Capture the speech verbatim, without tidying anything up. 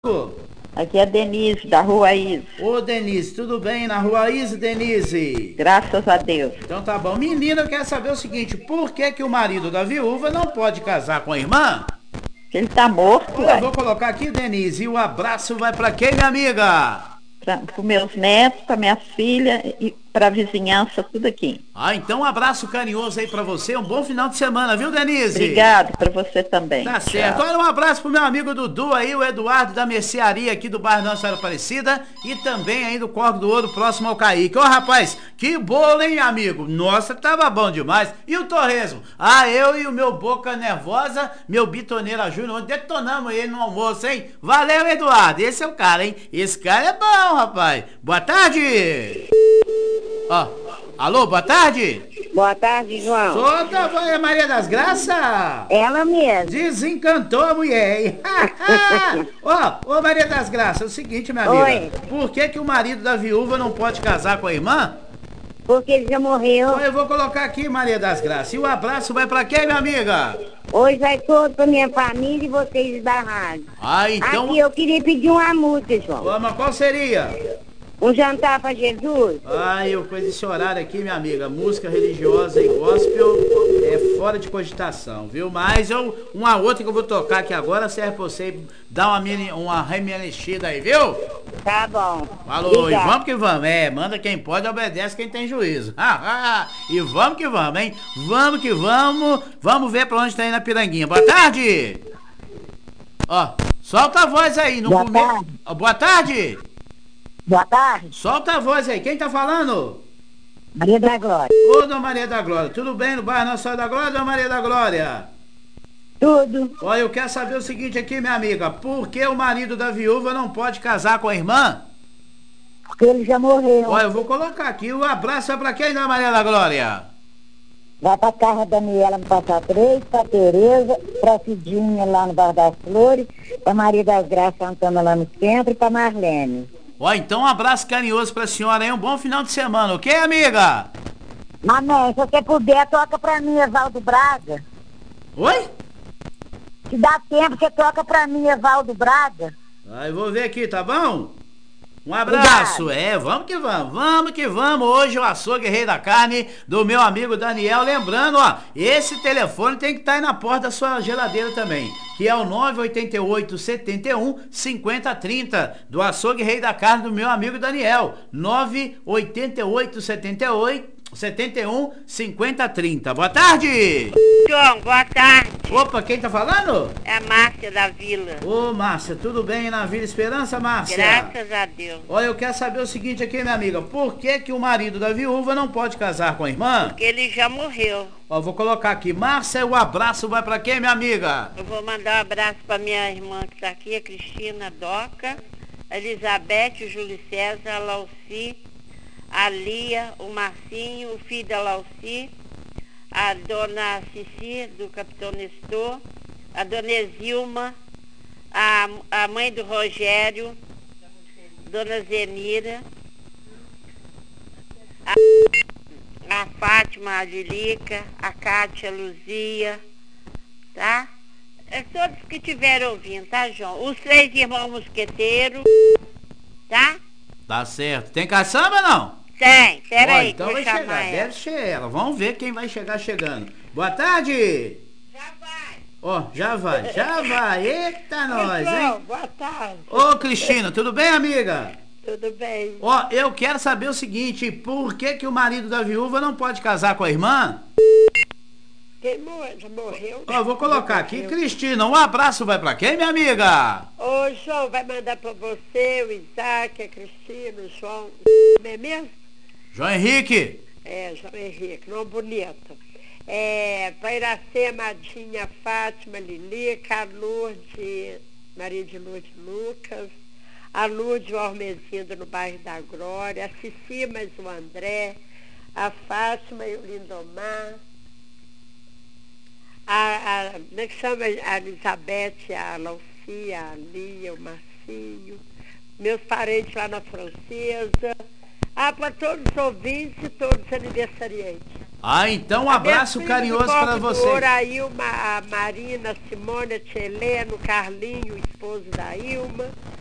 Aqui é a Denise, da Rua Isa. Ô Denise, tudo bem na Rua Isa, Denise? Graças a Deus. Então tá bom. Menina, eu quero saber o seguinte, por que que o marido da viúva não pode casar com a irmã? Ele tá morto, Eu vou colocar aqui, Denise, e o abraço vai pra quem, minha amiga? Para os meus netos, para minhas filhas e para a vizinhança, tudo aqui. Ah, então um abraço carinhoso aí pra você, um bom final de semana, viu, Denise? Obrigado, para você também. Tá certo. Tchau. Olha, um abraço pro meu amigo Dudu aí, o Eduardo da Mercearia aqui do bairro Nossa Senhora Aparecida e também aí do Corpo do Ouro, próximo ao Caíque. Ô, rapaz, que bolo, hein, amigo? Nossa, tava bom demais. E o torresmo? Ah, eu e o meu Boca Nervosa, meu Bitoneira Júnior, detonamos ele no almoço, hein? Valeu, Eduardo. Esse é o cara, hein? Esse cara é bom, rapaz. Boa tarde. Ó, alô, boa tarde. Boa tarde, João. Solta a voz, Maria das Graças. Ela mesma. Desencantou a mulher, hein? Ó, ô Maria das Graças, é o seguinte, minha amiga. Oi. Por que que o marido da viúva não pode casar com a irmã? Porque ele já morreu. Então eu vou colocar aqui, Maria das Graças. E o abraço vai pra quem, minha amiga? Hoje vai todo pra minha família e vocês da rádio. Ah, então... Aqui, eu queria pedir uma música, João. Ó, mas qual seria? Um jantar pra Jesus. Ah, eu coisa esse horário aqui, minha amiga. Música religiosa e gospel é fora de cogitação, viu? Mas eu, uma outra que eu vou tocar aqui agora serve pra você dar uma, mini- uma remianexida aí, viu? Tá bom. Falou, e Obrigada. vamos que vamos. É, manda quem pode, obedece quem tem juízo. E vamos que vamos, hein? Vamos que vamos. Vamos ver pra onde tá indo a piranguinha. Boa tarde. Ó, solta a voz aí. No Boa come- tarde. Ó, boa tarde. Boa tarde. Solta a voz aí. Quem tá falando? Maria da Glória. Ô, Dona Maria da Glória. Tudo bem no bairro Nossa Senhora da Glória, Dona Maria da Glória? Tudo. Olha, eu quero saber o seguinte aqui, minha amiga. Por que o marido da viúva não pode casar com a irmã? Porque ele já morreu. Olha, eu vou colocar aqui. O abraço é pra quem, Dona Maria da Glória? Vai pra casa da Daniela no Passa Três, pra Tereza, pra Cidinha lá no Bar das Flores, pra Maria das Graças Santana lá no centro e pra Marlene. Ó, então um abraço carinhoso pra senhora aí, um bom final de semana, ok, amiga? Mamãe, se você puder, toca pra mim, Evaldo Braga. Oi? Se dá tempo, você toca pra mim, Evaldo Braga. Ah, eu vou ver aqui, tá bom? Um abraço, é, vamos que vamos, vamos que vamos. Hoje o açougue Rei da Carne do meu amigo Daniel. Lembrando, ó, esse telefone tem que estar aí na porta da sua geladeira também, que é o nove oito oito, sete um, cinco zero três zero do açougue Rei da Carne do meu amigo Daniel. nove oito oito, sete oito, sete um, cinco zero três zero. Boa tarde! João, boa tarde. Opa, quem tá falando? É a Márcia da Vila. Ô, Márcia, tudo bem na Vila Esperança, Márcia? Graças a Deus. Olha, eu quero saber o seguinte aqui, minha amiga. Por que que o marido da viúva não pode casar com a irmã? Porque ele já morreu. Ó, eu vou colocar aqui. Márcia, o abraço vai pra quem, minha amiga? Eu vou mandar um abraço pra minha irmã que tá aqui, a Cristina Doca, a Elizabeth, o Júlio César, a Lauci, a Lia, o Marcinho, o filho da Lauci, a dona Cici, do Capitão Nestor, a dona Exilma, a, a mãe do Rogério, dona Zenira, a, a Fátima, a Lilica, a Cátia, a Luzia, tá? É todos que estiveram ouvindo, tá, João? Os três irmãos mosqueteiros, tá? Tá certo. Tem caçamba, não? Tem, Ó, peraí, então que eu vai vou chegar. chamar ela. Deve ser ela. Vamos ver quem vai chegar chegando. Boa tarde. Já vai. Ó, já vai, já vai. Eita, nós, João, hein? boa tarde. Ô, Cristina, tudo bem, amiga? Tudo bem? Ó, eu quero saber o seguinte. Por que que o marido da viúva não pode casar com a irmã? Quem morreu, já morreu? Ó, eu vou colocar aqui. Cristina, um abraço vai pra quem, minha amiga? Ô, João, vai mandar pra você, o Isaac, a Cristina, o João. Não é mesmo? João Henrique. É, João Henrique, nome bonito. É, pra Iracema, Adinha, Fátima, Lilica, a Lourdes, Maria de Lourdes Lucas, a Lourdes Ormezindo no bairro da Glória, a Cici, mais o André, a Fátima e o Lindomar, a, a, como é que chama? A Elizabeth, a Laucia, a Lia, o Marcinho, meus parentes lá na Francesa, ah, para todos os ouvintes e todos os aniversariantes. Ah, então um A abraço minha filha carinhoso do para Coque do você. Ouro, a Ilma, a Marina, a Simone, a Tcheleno, o Carlinho, o esposo da Ilma.